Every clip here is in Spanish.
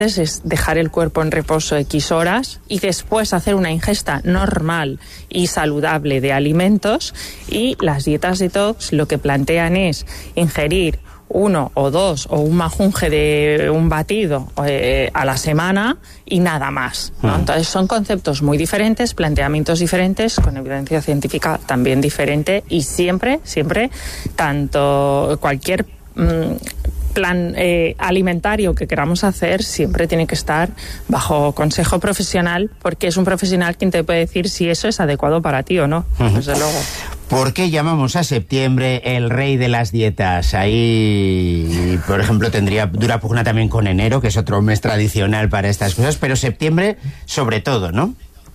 es dejar el cuerpo en reposo X horas y después hacer una ingesta normal y saludable de alimentos. Y las dietas detox lo que plantean es ingerir 1 o 2 o un majunje de un batido a la semana y nada más, ¿no? Entonces son conceptos muy diferentes, planteamientos diferentes, con evidencia científica también diferente, y siempre tanto cualquier plan alimentario que queramos hacer siempre tiene que estar bajo consejo profesional, porque es un profesional quien te puede decir si eso es adecuado para ti o no, desde luego. ¿Por qué llamamos a septiembre el rey de las dietas? Ahí, por ejemplo, tendría dura pugna también con enero, que es otro mes tradicional para estas cosas, pero septiembre sobre todo, ¿no?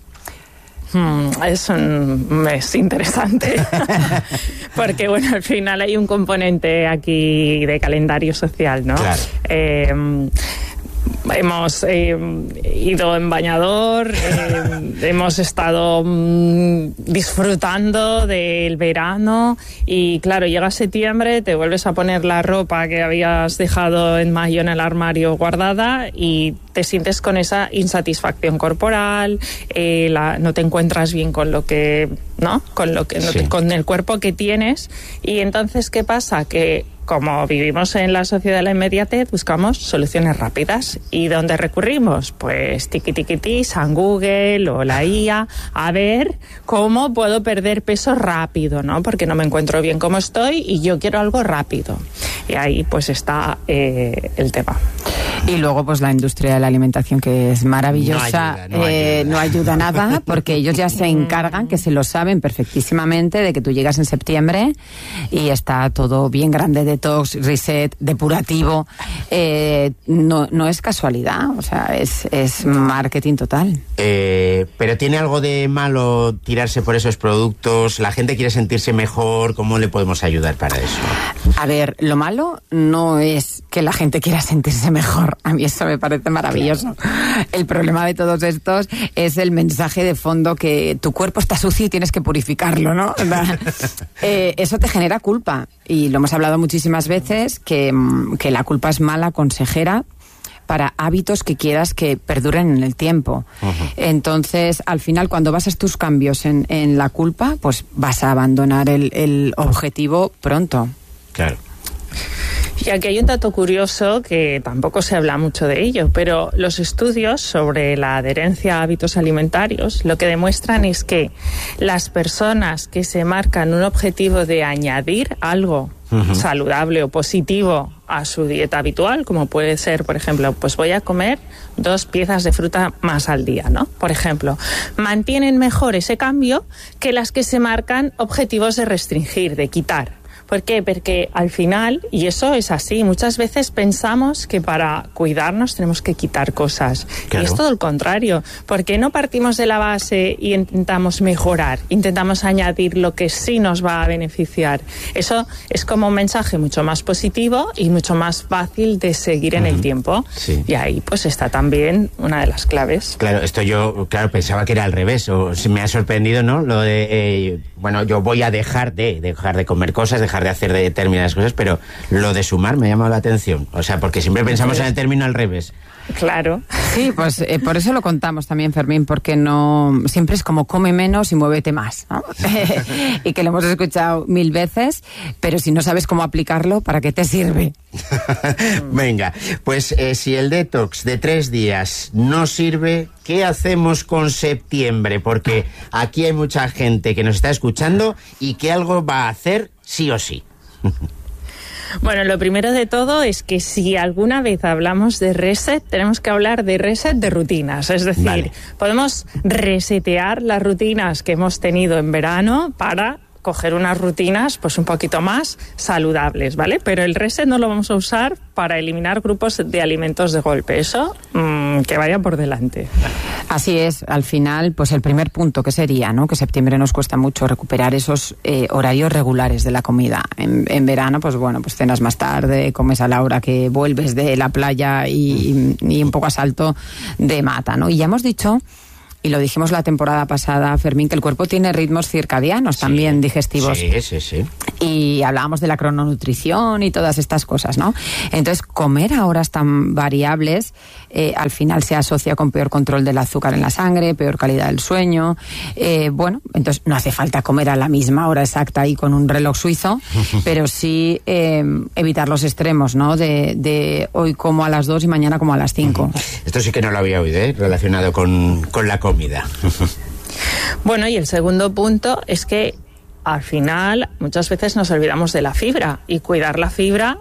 Es un mes interesante porque, bueno, al final hay un componente aquí de calendario social, ¿no? Claro. Hemos ido en bañador, hemos estado disfrutando del verano y claro, llega septiembre, te vuelves a poner la ropa que habías dejado en mayo en el armario guardada y te sientes con esa insatisfacción corporal, no te encuentras bien con lo que, ¿no? Con el cuerpo que tienes, y entonces ¿qué pasa? Que como vivimos en la sociedad de la inmediatez, buscamos soluciones rápidas. ¿Y dónde recurrimos? Pues tiquitiquitis, a Google o la IA, a ver cómo puedo perder peso rápido, ¿no? Porque no me encuentro bien como estoy y yo quiero algo rápido. Y ahí pues está el tema. Y luego pues la industria de la alimentación, que es maravillosa, no ayuda nada, porque ellos ya se encargan, que se lo saben perfectísimamente, de que tú llegas en septiembre y está todo bien grande, detox, reset, depurativo. No es casualidad, o sea, es marketing total. Pero ¿tiene algo de malo tirarse por esos productos? ¿La gente quiere sentirse mejor? ¿Cómo le podemos ayudar para eso? A ver, lo malo no es que la gente quiera sentirse mejor. A mí eso me parece maravilloso. Claro. El problema de todos estos es el mensaje de fondo, que tu cuerpo está sucio y tienes que purificarlo, ¿no? Eso te genera culpa. Y lo hemos hablado muchísimas veces, que la culpa es mala consejera para hábitos que quieras que perduren en el tiempo. Entonces, al final, cuando basas tus cambios en la culpa, pues vas a abandonar el objetivo pronto. Claro. Y aquí hay un dato curioso que tampoco se habla mucho de ello, pero los estudios sobre la adherencia a hábitos alimentarios lo que demuestran es que las personas que se marcan un objetivo de añadir algo saludable o positivo a su dieta habitual, como puede ser, por ejemplo, pues voy a comer 2 piezas de fruta más al día, ¿no? Por ejemplo, mantienen mejor ese cambio que las que se marcan objetivos de restringir, de quitar. ¿Por qué? Porque al final, y eso es así, muchas veces pensamos que para cuidarnos tenemos que quitar cosas. Claro. Y es todo el contrario. ¿Por qué no partimos de la base y intentamos mejorar? Intentamos añadir lo que sí nos va a beneficiar. Eso es como un mensaje mucho más positivo y mucho más fácil de seguir en el tiempo. Sí. Y ahí pues está también una de las claves. Claro, esto yo pensaba que era al revés, o me ha sorprendido, ¿no? Lo de, yo voy a dejar de comer cosas, dejar de hacer determinadas cosas, pero lo de sumar me ha llamado la atención. O sea, porque siempre pensamos en el término al revés. Claro. Sí, pues por eso lo contamos también, Fermín, porque no siempre es como come menos y muévete más, ¿no? Y que lo hemos escuchado 1000 veces, pero si no sabes cómo aplicarlo, ¿para qué te sirve? Venga, pues si el detox de 3 días no sirve, ¿qué hacemos con septiembre? Porque aquí hay mucha gente que nos está escuchando y que algo va a hacer sí o sí. Bueno, lo primero de todo es que si alguna vez hablamos de reset, tenemos que hablar de reset de rutinas. Es decir, podemos resetear las rutinas que hemos tenido en verano para coger unas rutinas pues un poquito más saludables, ¿vale? Pero el reset no lo vamos a usar para eliminar grupos de alimentos de golpe. Eso, que vaya por delante. Así es. Al final, pues el primer punto que sería, ¿no? Que septiembre nos cuesta mucho recuperar esos horarios regulares de la comida. En verano, pues bueno, pues cenas más tarde, comes a la hora que vuelves de la playa y un poco a salto de mata, ¿no? Y ya hemos dicho, y lo dijimos la temporada pasada, Fermín, que el cuerpo tiene ritmos circadianos también digestivos. Sí. Y hablábamos de la crononutrición y todas estas cosas, ¿no? Entonces, comer a horas tan variables al final se asocia con peor control del azúcar en la sangre, peor calidad del sueño. Bueno, entonces no hace falta comer a la misma hora exacta y con un reloj suizo, pero sí evitar los extremos, ¿no? De hoy como a las 2 y mañana como a las 5. Esto sí que no lo había oído, relacionado con la comida. Bueno, y el segundo punto es que al final muchas veces nos olvidamos de la fibra, y cuidar la fibra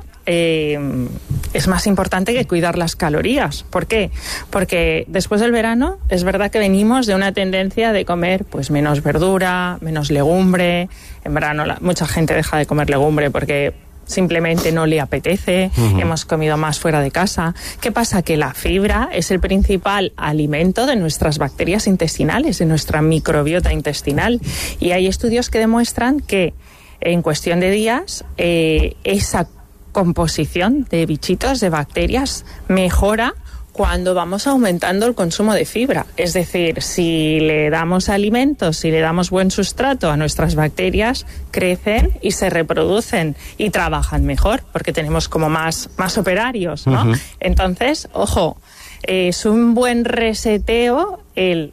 es más importante que cuidar las calorías. ¿Por qué? Porque después del verano es verdad que venimos de una tendencia de comer pues menos verdura, menos legumbre. En verano mucha gente deja de comer legumbre porque simplemente no le apetece. Hemos comido más fuera de casa. ¿Qué pasa? Que la fibra es el principal alimento de nuestras bacterias intestinales, de nuestra microbiota intestinal, y hay estudios que demuestran que en cuestión de días esa composición de bichitos, de bacterias, mejora cuando vamos aumentando el consumo de fibra. Es decir, si le damos alimentos, si le damos buen sustrato a nuestras bacterias, crecen y se reproducen y trabajan mejor, porque tenemos como más operarios, ¿no? Entonces, ojo, es un buen reseteo el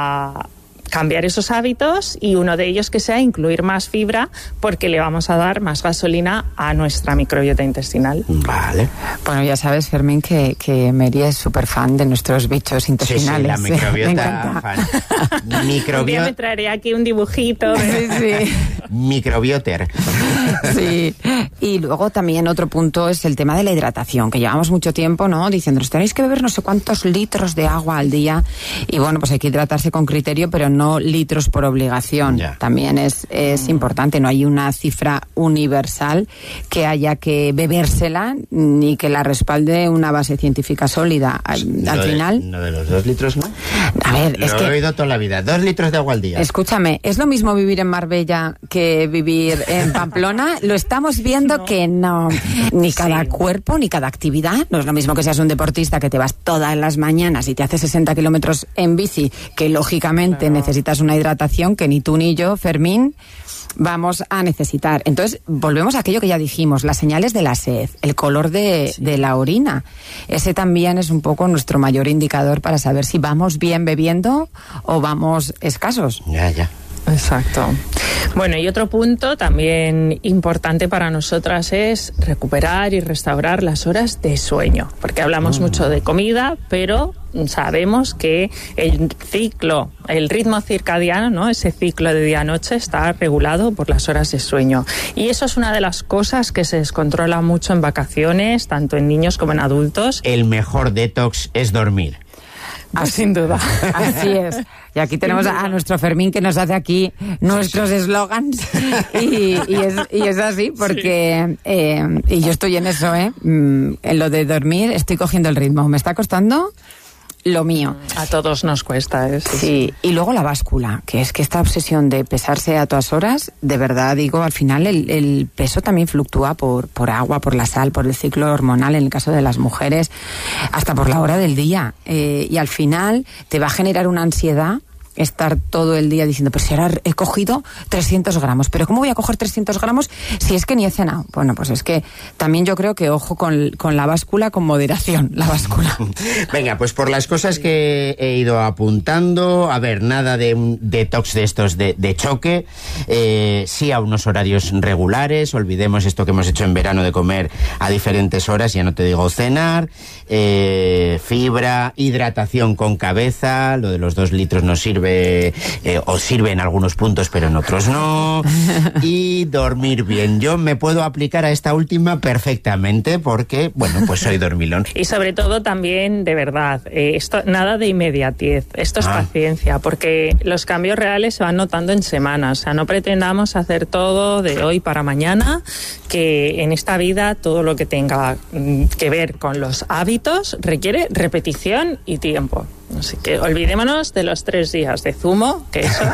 cambiar esos hábitos, y uno de ellos que sea incluir más fibra, porque le vamos a dar más gasolina a nuestra microbiota intestinal. Vale. Bueno, ya sabes, Fermín, que Mary es súper fan de nuestros bichos intestinales. Sí, la microbiota fan. Un día me traeré aquí un dibujito. Sí. Microbioter. Sí. Y luego también otro punto es el tema de la hidratación, que llevamos mucho tiempo, ¿no?, diciéndonos, tenéis que beber no sé cuántos litros de agua al día. Y bueno, pues hay que hidratarse con criterio, pero no litros por obligación. Ya. También es importante, no hay una cifra universal que haya que bebérsela ni que la respalde una base científica sólida. Al final... ¿No de los 2 litros, no? A ver, Lo he oído toda la vida. 2 litros de agua al día. Escúchame, ¿es lo mismo vivir en Marbella que vivir en Pamplona? Lo estamos viendo que no. Ni cada cuerpo, ni cada actividad. No es lo mismo que seas un deportista que te vas todas las mañanas y te haces 60 kilómetros en bici, que lógicamente necesitas una hidratación que ni tú ni yo, Fermín, vamos a necesitar. Entonces, volvemos a aquello que ya dijimos, las señales de la sed, el color de la orina. Ese también es un poco nuestro mayor indicador para saber si vamos bien bebiendo o vamos escasos. Ya. Exacto. Bueno, y otro punto también importante para nosotras es recuperar y restaurar las horas de sueño, porque hablamos mucho de comida, pero sabemos que el ritmo circadiano, ¿no?, ese ciclo de día-noche está regulado por las horas de sueño. Y eso es una de las cosas que se descontrola mucho en vacaciones, tanto en niños como en adultos. El mejor detox es dormir. Sin duda. Así es. Y aquí tenemos a nuestro Fermín, que nos hace aquí nuestros eslogans. Y es así, porque y yo estoy en eso, en lo de dormir estoy cogiendo el ritmo. Me está costando lo mío. A todos nos cuesta, ¿eh? Sí. Y luego la báscula, que es que esta obsesión de pesarse a todas horas, de verdad digo, al final el peso también fluctúa por agua, por la sal, por el ciclo hormonal en el caso de las mujeres, hasta por la hora del día. Y al final te va a generar una ansiedad estar todo el día diciendo, pero si ahora he cogido 300 gramos, pero ¿cómo voy a coger 300 gramos si es que ni he cenado? Bueno, pues es que también yo creo que ojo con la báscula, con moderación, la báscula. Venga, pues por las cosas que he ido apuntando, a ver, nada de un detox de estos de choque, sí a unos horarios regulares, olvidemos esto que hemos hecho en verano de comer a diferentes horas, ya no te digo cenar, fibra, hidratación con cabeza, lo de los 2 litros no sirve, o sirve en algunos puntos pero en otros no, y dormir bien. Yo me puedo aplicar a esta última perfectamente porque, bueno, pues soy dormilón. Y sobre todo también, de verdad, esto nada de inmediatez, esto es paciencia, porque los cambios reales se van notando en semanas. O sea, no pretendamos hacer todo de hoy para mañana, que en esta vida todo lo que tenga que ver con los hábitos requiere repetición y tiempo. Así que olvidémonos de los 3 días de zumo, que eso...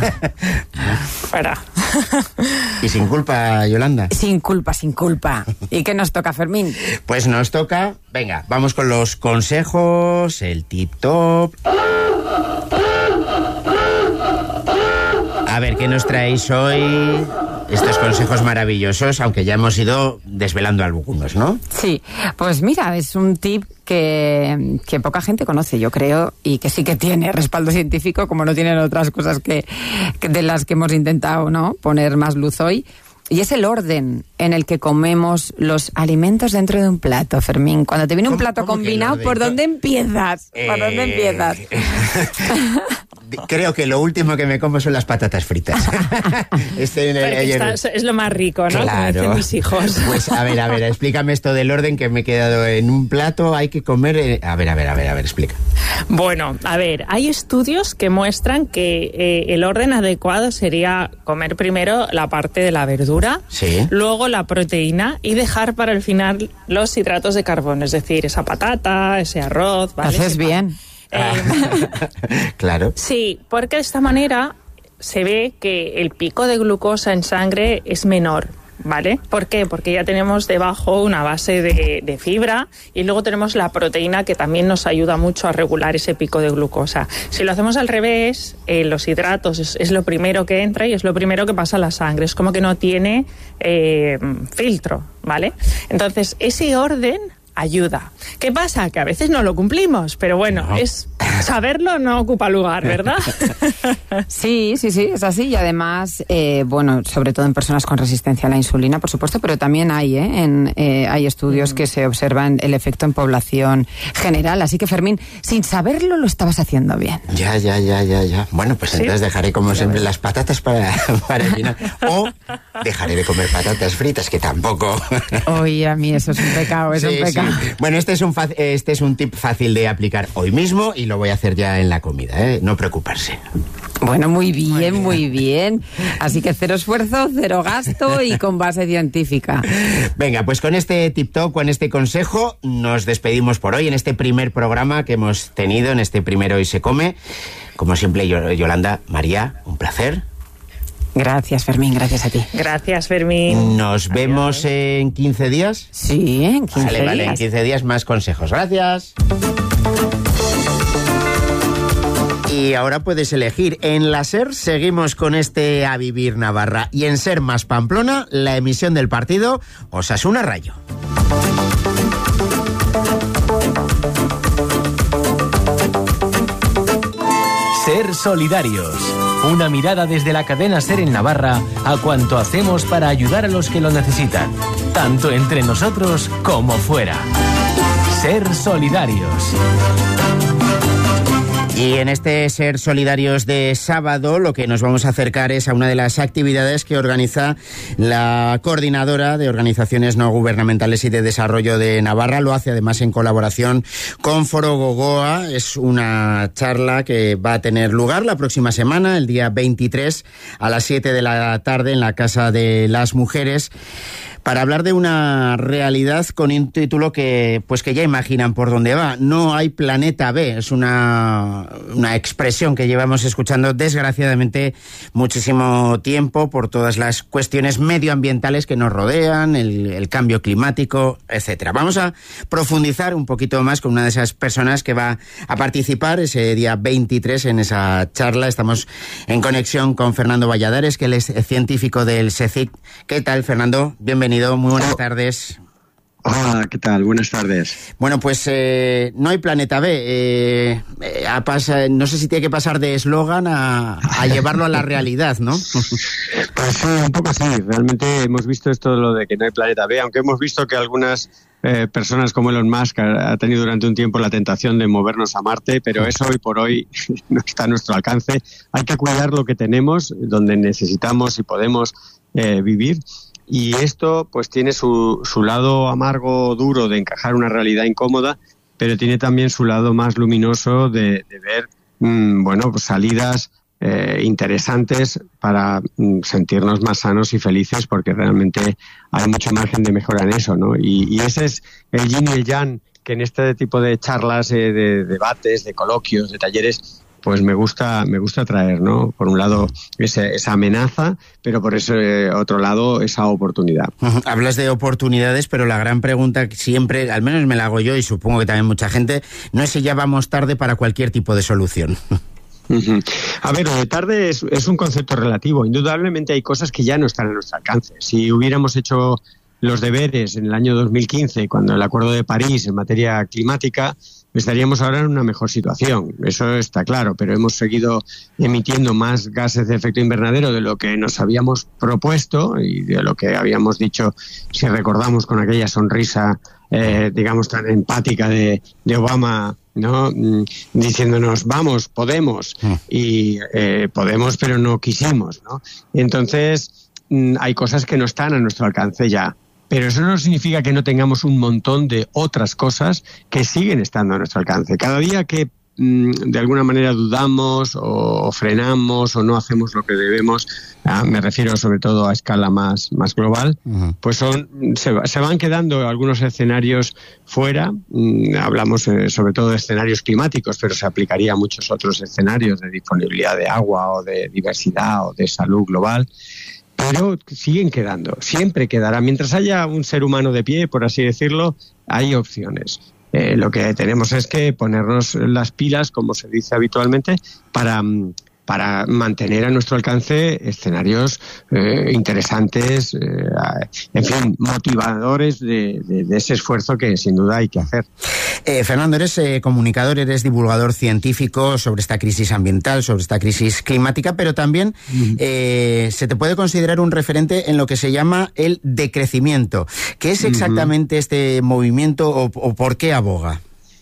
Para. Y sin culpa, Yolanda. Sin culpa. ¿Y qué nos toca, Fermín? Pues nos toca... Venga, vamos con los consejos, el tip top. A ver, ¿qué nos traéis hoy? estos consejos maravillosos, aunque ya hemos ido desvelando algunos, ¿no? Sí, pues mira, es un tip que poca gente conoce, yo creo, y que sí que tiene respaldo científico, como no tienen otras cosas que de las que hemos intentado, ¿no?, poner más luz hoy. Y es el orden en el que comemos los alimentos dentro de un plato, Fermín. Cuando te viene un plato combinado, ¿por dónde empiezas? ¿Por dónde empiezas? Creo que lo último que me como son las patatas fritas. Es lo más rico, ¿no? Claro. Como dicen mis hijos. Pues a ver, explícame esto del orden, que me he quedado en un plato, hay que comer... A ver, explica. Bueno, a ver, hay estudios que muestran que el orden adecuado sería comer primero la parte de la verdura, sí, luego la proteína y dejar para el final los hidratos de carbono, es decir, esa patata, ese arroz, ¿vale? Haces bien. Claro. Sí, porque de esta manera se ve que el pico de glucosa en sangre es menor, ¿vale? ¿Por qué? Porque ya tenemos debajo una base de fibra y luego tenemos la proteína que también nos ayuda mucho a regular ese pico de glucosa. Si lo hacemos al revés, los hidratos es lo primero que entra y es lo primero que pasa a la sangre. Es como que no tiene filtro, ¿vale? Entonces, ese orden ayuda. ¿Qué pasa? Que a veces no lo cumplimos, pero bueno, no. Es saberlo no ocupa lugar, ¿verdad? Sí, es así. Y además, bueno, sobre todo en personas con resistencia a la insulina, por supuesto, pero también hay, hay estudios que se observan el efecto en población general. Así que, Fermín, sin saberlo lo estabas haciendo bien. Ya. Bueno, pues entonces dejaré como siempre las patatas para el final. O dejaré de comer patatas fritas, que tampoco... Oye, a mí eso es un pecado, es un pecado. Sí. Bueno, este es un tip fácil de aplicar hoy mismo y lo voy a hacer ya en la comida, no preocuparse. Bueno, muy bien. Así que cero esfuerzo, cero gasto y con base científica. Venga, pues con este tip top, con este consejo, nos despedimos por hoy en este primer programa que hemos tenido, en este primer Hoy se come. Como siempre, Yolanda, María, un placer. Gracias, Fermín, gracias a ti. Gracias, Fermín. ¿Nos vemos en 15 días? Sí, en 15 días. Vale, en 15 días más consejos. Gracias. Y ahora puedes elegir. En la SER seguimos con este A Vivir Navarra. Y en SER más Pamplona, la emisión del partido Osasuna Rayo. SER Solidarios. Una mirada desde la cadena SER en Navarra a cuanto hacemos para ayudar a los que lo necesitan, tanto entre nosotros como fuera. SER Solidarios. Y en este Ser Solidarios de sábado lo que nos vamos a acercar es a una de las actividades que organiza la Coordinadora de Organizaciones No Gubernamentales y de Desarrollo de Navarra. Lo hace además en colaboración con Foro Gogoa. Es una charla que va a tener lugar la próxima semana, el día 23 a las 7 de la tarde en la Casa de las Mujeres, para hablar de una realidad con un título que ya imaginan por dónde va. No hay planeta B. Es una expresión que llevamos escuchando desgraciadamente muchísimo tiempo por todas las cuestiones medioambientales que nos rodean, el cambio climático, etcétera. Vamos a profundizar un poquito más con una de esas personas que va a participar ese día 23 en esa charla. Estamos en conexión con Fernando Valladares, que él es científico del SECIC. ¿Qué tal, Fernando? Bienvenido. Muy buenas tardes. Hola, ¿qué tal? Buenas tardes. Bueno, pues no hay planeta B. No sé si tiene que pasar de eslogan a llevarlo a la realidad, ¿no? Pues sí, un poco sí. Realmente hemos visto esto de lo de que no hay planeta B, aunque hemos visto que algunas personas como Elon Musk ha tenido durante un tiempo la tentación de movernos a Marte, pero eso hoy por hoy no está a nuestro alcance. Hay que cuidar lo que tenemos, donde necesitamos y podemos vivir. Y esto pues tiene su lado amargo, duro, de encajar una realidad incómoda, pero tiene también su lado más luminoso de ver pues salidas interesantes para sentirnos más sanos y felices, porque realmente hay mucho margen de mejora en eso, ¿no? Y ese es el yin y el yang que en este tipo de charlas, de debates, de coloquios, de talleres, pues me gusta traer, ¿no? Por un lado esa amenaza, pero por ese otro lado esa oportunidad. Hablas de oportunidades, pero la gran pregunta siempre, al menos me la hago yo y supongo que también mucha gente, no es si ya vamos tarde para cualquier tipo de solución. A ver, lo de tarde es un concepto relativo. Indudablemente hay cosas que ya no están a nuestro alcance. Si hubiéramos hecho los deberes en el año 2015, cuando el Acuerdo de París en materia climática, estaríamos ahora en una mejor situación. Eso está claro, pero hemos seguido emitiendo más gases de efecto invernadero de lo que nos habíamos propuesto y de lo que habíamos dicho, si recordamos, con aquella sonrisa, digamos, tan empática de Obama, ¿no? Diciéndonos, vamos, podemos, y podemos, pero no quisimos, ¿no? Entonces, hay cosas que no están a nuestro alcance ya. Pero eso no significa que no tengamos un montón de otras cosas que siguen estando a nuestro alcance. Cada día que de alguna manera dudamos o frenamos o no hacemos lo que debemos, me refiero sobre todo a escala más global, pues se van quedando algunos escenarios fuera. Hablamos sobre todo de escenarios climáticos, pero se aplicaría a muchos otros escenarios de disponibilidad de agua o de diversidad o de salud global. Pero siguen quedando, siempre quedará. Mientras haya un ser humano de pie, por así decirlo, hay opciones. Lo que tenemos es que ponernos las pilas, como se dice habitualmente, para mantener a nuestro alcance escenarios interesantes, en fin, motivadores de ese esfuerzo que sin duda hay que hacer. Fernando, eres comunicador, eres divulgador científico sobre esta crisis ambiental, sobre esta crisis climática, pero también se te puede considerar un referente en lo que se llama el decrecimiento. ¿Qué es exactamente este movimiento o por qué aboga?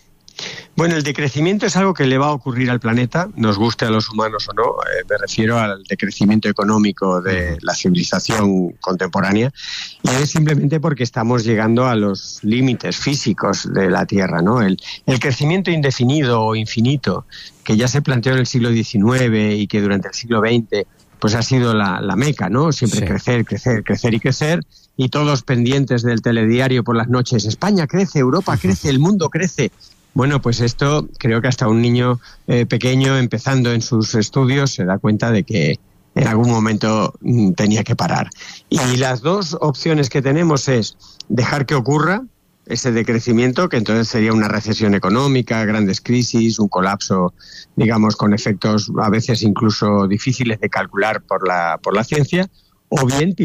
Bueno, el decrecimiento es algo que le va a ocurrir al planeta, nos guste a los humanos o no. Me refiero al decrecimiento económico de la civilización contemporánea, y es simplemente porque estamos llegando a los límites físicos de la Tierra, ¿no? El crecimiento indefinido o infinito, que ya se planteó en el siglo XIX y que durante el siglo XX pues ha sido la meca, ¿no? Siempre crecer, crecer, crecer y crecer, y todos pendientes del telediario por las noches. España crece, Europa crece, el mundo crece. Bueno, pues esto creo que hasta un niño pequeño empezando en sus estudios se da cuenta de que en algún momento tenía que parar. Y las dos opciones que tenemos es dejar que ocurra ese decrecimiento, que entonces sería una recesión económica, grandes crisis, un colapso, digamos, con efectos a veces incluso difíciles de calcular por la ciencia, o bien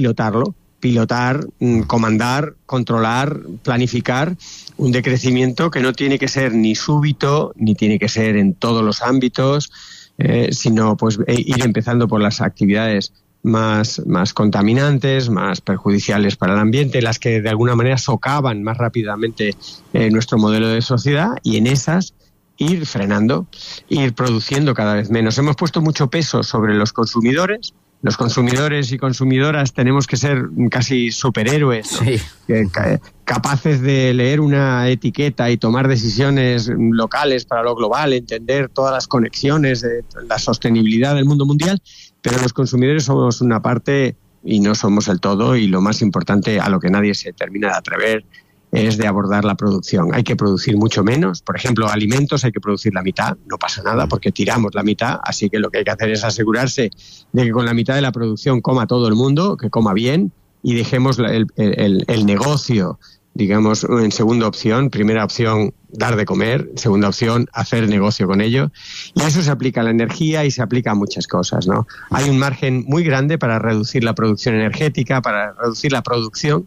pilotar, comandar, controlar, planificar un decrecimiento que no tiene que ser ni súbito, ni tiene que ser en todos los ámbitos, sino pues ir empezando por las actividades más contaminantes, más perjudiciales para el ambiente, las que de alguna manera socavan más rápidamente nuestro modelo de sociedad, y en esas ir frenando, ir produciendo cada vez menos. Hemos puesto mucho peso sobre los consumidores. Los consumidores y consumidoras tenemos que ser casi superhéroes, ¿no? Sí. Capaces de leer una etiqueta y tomar decisiones locales para lo global, entender todas las conexiones de la sostenibilidad del mundo mundial, pero los consumidores somos una parte y no somos el todo, y lo más importante, a lo que nadie se termina de atrever, es de abordar la producción. Hay que producir mucho menos. Por ejemplo, alimentos hay que producir la mitad, no pasa nada porque tiramos la mitad, así que lo que hay que hacer es asegurarse de que con la mitad de la producción coma todo el mundo, que coma bien, y dejemos el negocio, digamos, en segunda opción. Primera opción, dar de comer; segunda opción, hacer negocio con ello. Y eso se aplica a la energía y se aplica a muchas cosas, ¿no? Hay un margen muy grande para reducir la producción energética, para reducir la producción,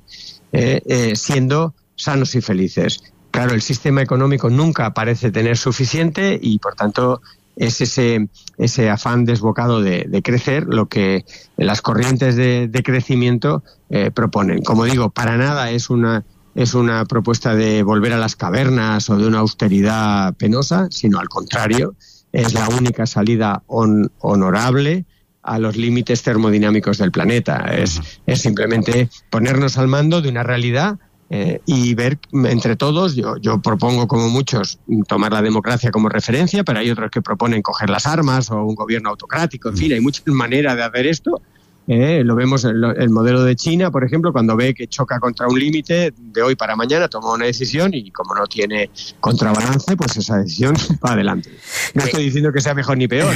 siendo sanos y felices. Claro, el sistema económico nunca parece tener suficiente, y por tanto es ese afán desbocado de crecer lo que las corrientes de crecimiento proponen. Como digo, para nada es una propuesta de volver a las cavernas o de una austeridad penosa, sino al contrario, es la única salida honorable a los límites termodinámicos del planeta. Es simplemente ponernos al mando de una realidad y ver entre todos. Yo propongo, como muchos, tomar la democracia como referencia, pero hay otros que proponen coger las armas o un gobierno autocrático. En fin, hay muchas maneras de hacer esto. Lo vemos en el modelo de China, por ejemplo, cuando ve que choca contra un límite, de hoy para mañana toma una decisión, y como no tiene contrabalance, pues esa decisión va adelante. No estoy diciendo que sea mejor ni peor.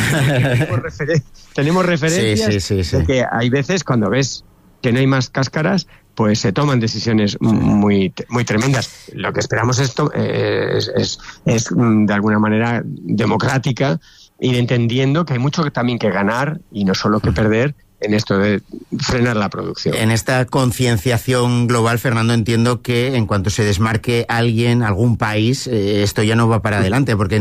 Tenemos referencias de que hay veces, cuando ves que no hay más cáscaras, pues se toman decisiones muy tremendas. Lo que esperamos es de alguna manera democrática, ir entendiendo que hay mucho también que ganar y no solo que perder en esto de frenar la producción. En esta concienciación global, Fernando, entiendo que en cuanto se desmarque algún país, esto ya no va para adelante, porque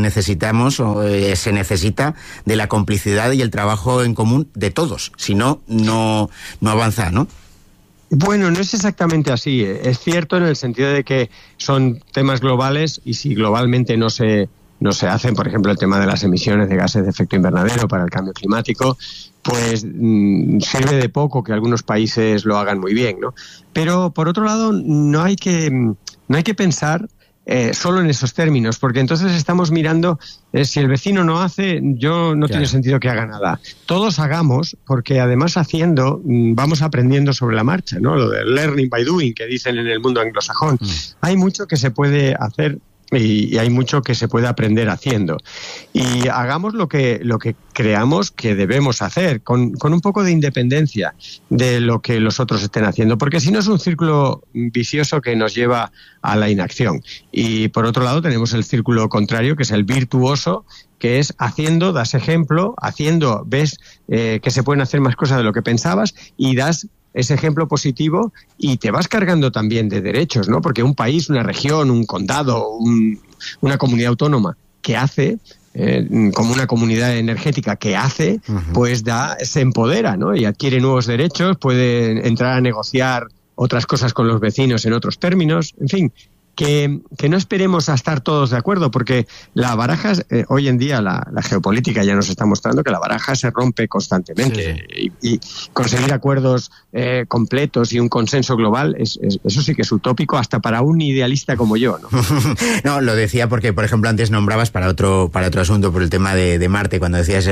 se necesita de la complicidad y el trabajo en común de todos. Si no, no avanza, ¿no? Bueno, no es exactamente así. Es cierto en el sentido de que son temas globales y si globalmente no se hacen, por ejemplo, el tema de las emisiones de gases de efecto invernadero para el cambio climático, pues sirve de poco que algunos países lo hagan muy bien, ¿no? Pero, por otro lado, no hay que pensar solo en esos términos, porque entonces estamos mirando, si el vecino no hace, no tiene sentido que haga nada. Todos hagamos, porque además haciendo vamos aprendiendo sobre la marcha, ¿no? Lo de learning by doing que dicen en el mundo anglosajón. Hay mucho que se puede hacer y hay mucho que se puede aprender haciendo. Y hagamos lo que creamos que debemos hacer, con un poco de independencia de lo que los otros estén haciendo, porque si no es un círculo vicioso que nos lleva a la inacción. Y por otro lado tenemos el círculo contrario, que es el virtuoso, que es haciendo, das ejemplo, haciendo, ves que se pueden hacer más cosas de lo que pensabas y das ese ejemplo positivo y te vas cargando también de derechos, ¿no? Porque un país, una región, un condado, una comunidad autónoma que hace, como una comunidad energética que hace, pues se empodera, ¿no? Y adquiere nuevos derechos, puede entrar a negociar otras cosas con los vecinos en otros términos, en fin. Que no esperemos a estar todos de acuerdo, porque la baraja, hoy en día la geopolítica ya nos está mostrando que la baraja se rompe constantemente. Sí. Y conseguir acuerdos completos y un consenso global, eso sí que es utópico hasta para un idealista como yo, ¿no? No, lo decía porque, por ejemplo, antes nombrabas para otro asunto, por el tema de Marte, cuando decías,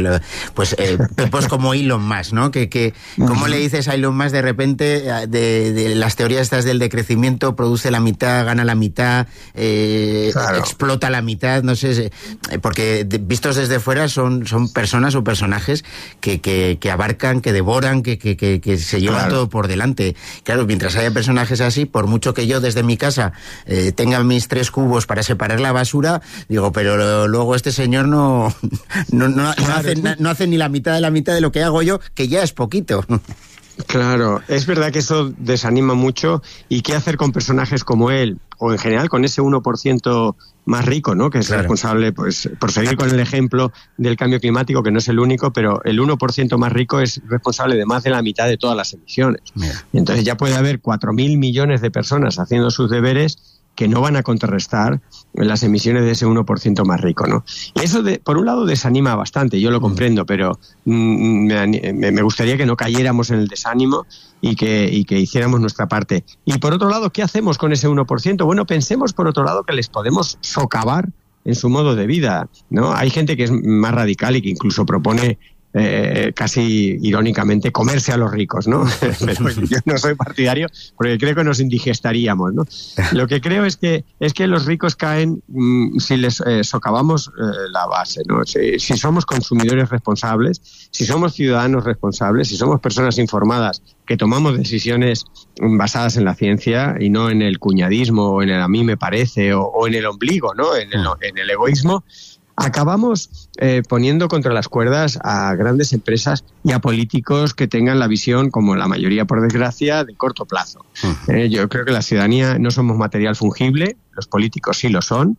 pepos como Elon Musk, ¿no? Que ¿cómo le dices a Elon Musk de repente de las teorías estas del decrecimiento, produce la mitad, gana la mitad, claro, explota la mitad, no sé, porque vistos desde fuera son personas o personajes que abarcan, que devoran, que se llevan, claro, todo por delante. Claro, mientras haya personajes así, por mucho que yo desde mi casa tenga mis 3 cubos para separar la basura, digo, pero luego este señor no hace ni la mitad de lo que hago yo, que ya es poquito. Claro, es verdad que eso desanima mucho. ¿Y qué hacer con personajes como él? O en general con ese 1% más rico, ¿no? Que es, claro, responsable, pues, por seguir con el ejemplo del cambio climático, que no es el único, pero el 1% más rico es responsable de más de la mitad de todas las emisiones. Mira. Entonces ya puede haber 4.000 millones de personas haciendo sus deberes que no van a contrarrestar las emisiones de ese 1% más rico, ¿no? Y eso, por un lado, desanima bastante, yo lo comprendo, pero me gustaría que no cayéramos en el desánimo y que hiciéramos nuestra parte. Y por otro lado, ¿qué hacemos con ese 1%? Bueno, pensemos por otro lado que les podemos socavar en su modo de vida, ¿no? Hay gente que es más radical y que incluso propone casi irónicamente comerse a los ricos, ¿no? Pero yo no soy partidario porque creo que nos indigestaríamos, ¿no? Lo que creo es que los ricos caen si les socavamos la base, ¿no? Si somos consumidores responsables, si somos ciudadanos responsables, si somos personas informadas que tomamos decisiones basadas en la ciencia y no en el cuñadismo o en el a mí me parece o en el ombligo, ¿no? En el egoísmo, acabamos poniendo contra las cuerdas a grandes empresas y a políticos que tengan la visión, como la mayoría por desgracia, de corto plazo. Yo creo que la ciudadanía no somos material fungible, los políticos sí lo son.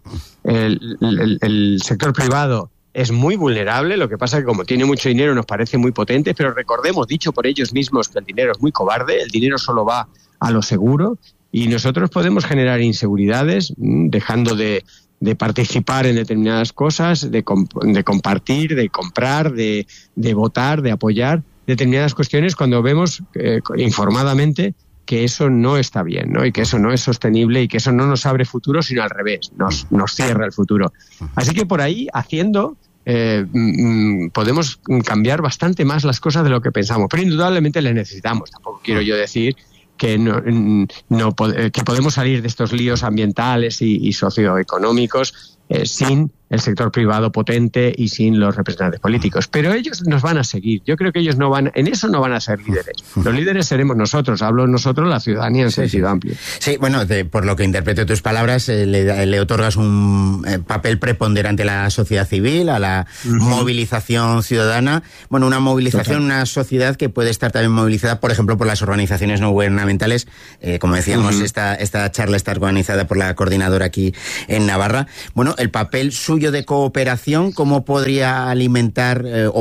El sector privado es muy vulnerable, lo que pasa es que como tiene mucho dinero nos parece muy potente, pero recordemos, dicho por ellos mismos, que el dinero es muy cobarde, el dinero solo va a lo seguro y nosotros podemos generar inseguridades dejando de participar en determinadas cosas, de compartir, de comprar, de votar, de apoyar determinadas cuestiones cuando vemos informadamente que eso no está bien, ¿no? Y que eso no es sostenible y que eso no nos abre futuro, sino al revés, nos cierra el futuro. Así que por ahí, haciendo, podemos cambiar bastante más las cosas de lo que pensamos, pero indudablemente le necesitamos. Tampoco quiero yo decir que que podemos salir de estos líos ambientales y socioeconómicos sin el sector privado potente y sin los representantes políticos. Pero ellos nos van a seguir. Yo creo que ellos en eso no van a ser líderes. Los líderes seremos nosotros. Hablo nosotros, la ciudadanía en sentido amplio. Sí, bueno, por lo que interpreto tus palabras, le otorgas un papel preponderante a la sociedad civil, a la movilización ciudadana. Bueno, una movilización, una sociedad que puede estar también movilizada, por ejemplo, por las organizaciones no gubernamentales. Como decíamos, esta charla está organizada por la coordinadora aquí en Navarra. Bueno, el papel suyo de cooperación, ¿cómo podría alimentar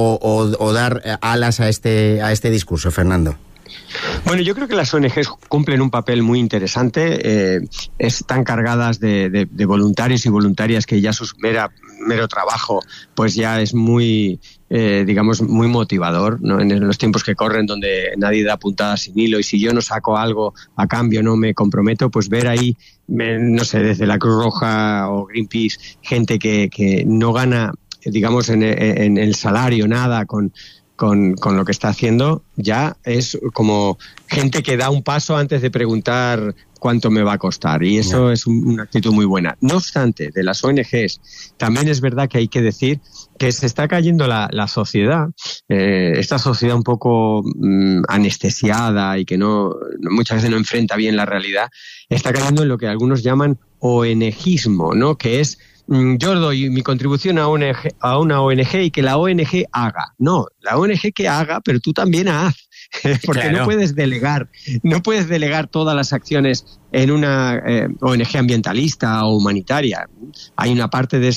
o dar alas a este discurso, Fernando? Bueno, yo creo que las ONGs cumplen un papel muy interesante. Están cargadas de voluntarios y voluntarias que ya su mero trabajo pues ya es muy, digamos, muy motivador, ¿no? En los tiempos que corren, donde nadie da puntadas sin hilo, y si yo no saco algo a cambio, no me comprometo, pues ver ahí, no sé, desde la Cruz Roja o Greenpeace, gente que no gana, digamos, en el salario nada con lo que está haciendo, ya es como gente que da un paso antes de preguntar cuánto me va a costar, y eso es una actitud muy buena. No obstante, de las ONGs también es verdad que hay que decir que se está cayendo la sociedad, esta sociedad un poco anestesiada y que muchas veces no enfrenta bien la realidad, está cayendo en lo que algunos llaman ONGismo, ¿no? Que es yo doy mi contribución a una ONG y que la ONG haga. No, la ONG que haga, pero tú también haz. Porque claro, no puedes delegar todas las acciones en una ONG ambientalista o humanitaria. Hay una parte de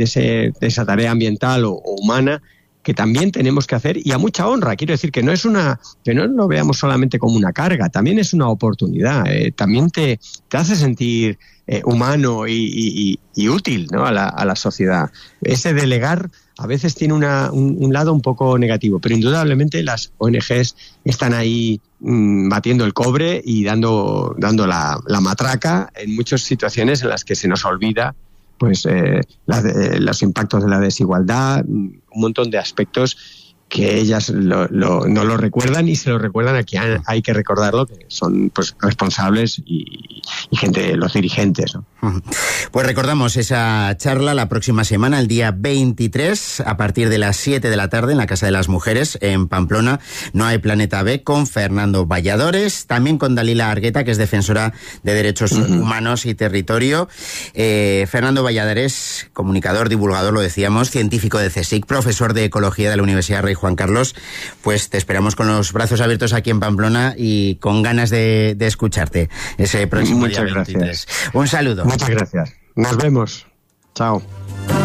esa tarea ambiental o humana que también tenemos que hacer, y a mucha honra. Quiero decir que no lo veamos solamente como una carga, también es una oportunidad, también te hace sentir humano y útil, ¿no? a la sociedad. Ese delegar a veces tiene un lado un poco negativo, pero indudablemente las ONGs están ahí batiendo el cobre y dando la matraca en muchas situaciones en las que se nos olvida pues los impactos de la desigualdad, un montón de aspectos que ellas no lo recuerdan, y se lo recuerdan a quien hay que recordarlo, que son pues responsables y gente, los dirigentes, ¿no? Pues recordamos esa charla la próxima semana, el día 23, a partir de las 7 de la tarde en la Casa de las Mujeres, en Pamplona. No hay Planeta B, con Fernando Valladores, también con Dalila Argueta, que es defensora de derechos humanos y territorio. Fernando Valladores, comunicador, divulgador, lo decíamos, científico de CSIC, profesor de Ecología de la Universidad Rey Juan Carlos. Pues te esperamos con los brazos abiertos aquí en Pamplona y con ganas de escucharte ese próximo día 23. Gracias. Un saludo. Muchas gracias. Nos vemos. Chao.